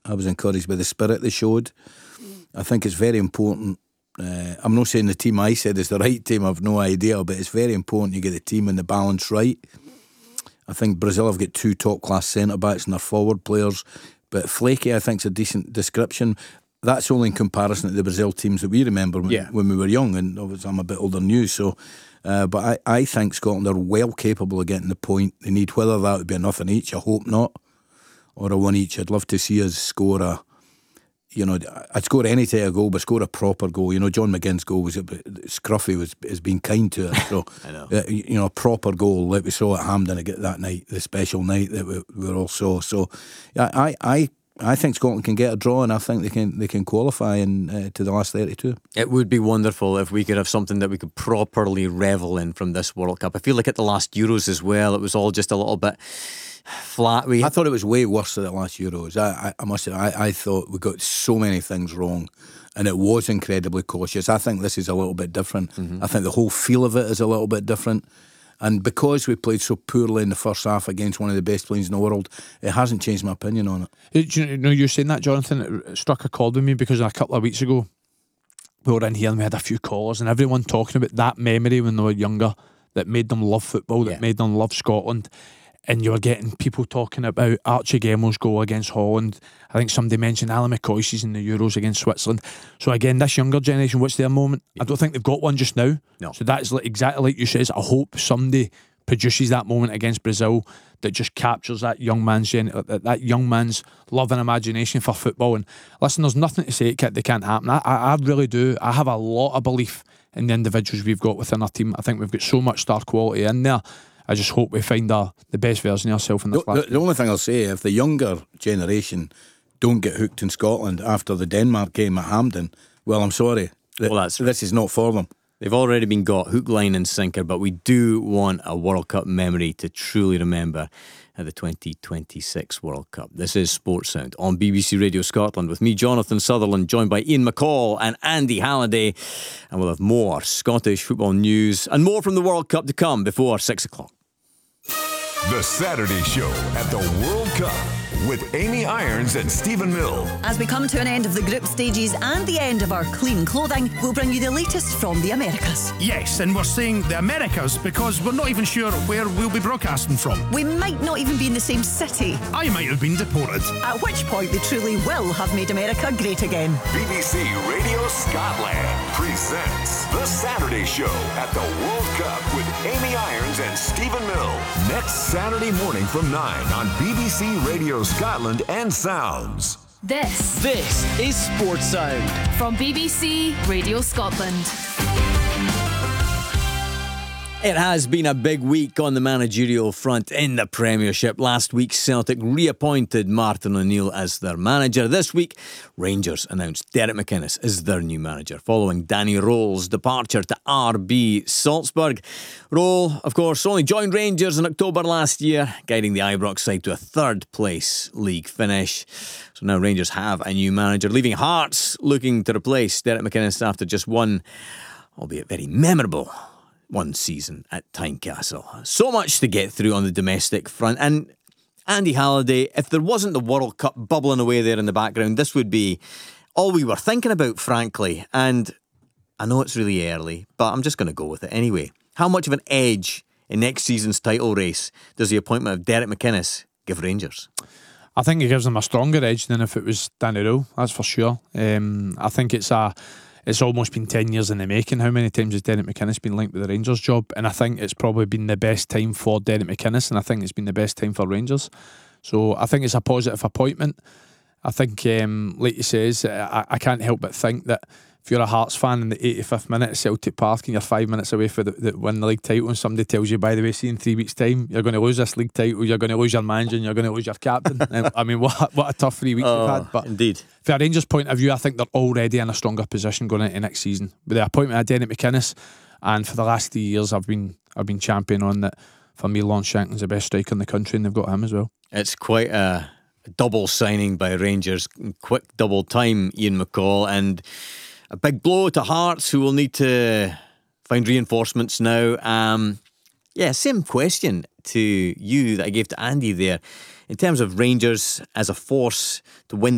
I was encouraged by the spirit they showed. I think it's very important. I'm not saying the team I said is the right team, I've no idea, but it's very important you get the team and the balance right. I think Brazil have got 2 top-class centre-backs and their forward players, but flaky, I think, is a decent description. That's only in comparison to the Brazil teams that we remember when we were young, and obviously I'm a bit older than you, so but I think Scotland are well capable of getting the point they need. Whether that would be a nothing each, I hope not, or a 1 each. I'd love to see us score I'd score any type of goal, but score a proper goal. John McGinn's goal was Scruffy has been kind to it. So I know. A proper goal like we saw at Hampden that night, the special night that we all saw. So I think Scotland can get a draw, and I think they can qualify to the last 32. It would be wonderful if we could have something that we could properly revel in from this World Cup. I feel like at the last Euros as well, it was all just a little bit flat. I thought it was way worse than the last Euros. I must say, I thought we got so many things wrong, and it was incredibly cautious. I think this is a little bit different. I think the whole feel of it is a little bit different. And because we played so poorly in the first half against one of the best teams in the world, it hasn't changed my opinion on it. You're saying that, Jonathan, it struck a chord with me because a couple of weeks ago we were in here and we had a few callers and everyone talking about that memory when they were younger that made them love football, that made them love Scotland. And you were getting people talking about Archie Gemmel's goal against Holland. I think somebody mentioned Alan McCoy's in the Euros against Switzerland. So again, this younger generation, what's their moment? I don't think they've got one just now. No. So that's exactly like you says. I hope somebody produces that moment against Brazil that just captures that young man's love and imagination for football. And listen, there's nothing to say they can't happen. I really do. I have a lot of belief in the individuals we've got within our team. I think we've got so much star quality in there. I just hope we find the best version of ourselves in the flag. The only thing I'll say, if the younger generation don't get hooked in Scotland after the Denmark game at Hampden, well, I'm sorry. This is not for them. They've already been got hook, line and sinker, but we do want a World Cup memory to truly remember at the 2026 World Cup. This is Sports Sound on BBC Radio Scotland with me, Jonathan Sutherland, joined by Ian McCall and Andy Halliday, and we'll have more Scottish football news and more from the World Cup to come before 6 o'clock. The Saturday Show at the World Cup with Amy Irons and Stephen Mill. As we come to an end of the group stages and the end of our clean clothing, we'll bring you the latest from the Americas. Yes, and we're saying the Americas because we're not even sure where we'll be broadcasting from. We might not even be in the same city. I might have been deported. At which point they truly will have made America great again. BBC Radio Scotland presents The Saturday Show at the World Cup with Amy Irons and Stephen Mill. Next Saturday morning from 9 on BBC Radio Scotland and Sounds. This is Sports Sound from BBC Radio Scotland. It has been a big week on the managerial front in the Premiership. Last week, Celtic reappointed Martin O'Neill as their manager. This week, Rangers announced Derek McInnes as their new manager, following Danny Roll's departure to RB Salzburg. Roll, of course, only joined Rangers in October last year, guiding the Ibrox side to a third-place league finish. So now Rangers have a new manager, leaving Hearts looking to replace Derek McInnes after just one, albeit very memorable, one season at Tynecastle. So much to get through on the domestic front. And Andy Halliday, if there wasn't the World Cup bubbling away there in the background, this would be all we were thinking about, frankly. And I know it's really early, but I'm just going to go with it anyway. How much of an edge in next season's title race does the appointment of Derek McInnes give Rangers? I think it gives them a stronger edge than if it was Danny Rule, that's for sure. I think it's almost been 10 years in the making. How many times has Derek McInnes been linked with the Rangers job? And I think it's probably been the best time for Derek McInnes, and I think it's been the best time for Rangers. So I think it's a positive appointment. I think, like you says, I can't help but think that if you're a Hearts fan in the 85th minute at Celtic Park and you're 5 minutes away for the win the league title, and somebody tells you, by the way, see in 3 weeks' time you're going to lose this league title, you're going to lose your manager and you're going to lose your captain. I mean, what a tough 3 weeks we've had. But indeed, from a Rangers point of view, I think they're already in a stronger position going into next season with the appointment of Derek McInnes. And for the last 3 years, I've been championing on that. For me, Lon Shanklin's the best striker in the country, and they've got him as well. It's quite a double signing by Rangers, quick double time, Ian McCall, and a big blow to Hearts, who will need to find reinforcements now. Same question to you that I gave to Andy there. In terms of Rangers as a force to win